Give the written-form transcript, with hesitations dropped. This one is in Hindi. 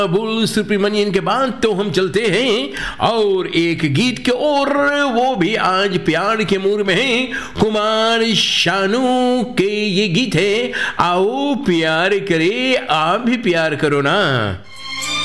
बुल सुब्रमण्यन के बाद तो हम चलते हैं और एक गीत के और, वो भी आज प्यार के मूड में है। कुमार शानू के ये गीत है, आओ प्यार करे, आप भी प्यार करो ना।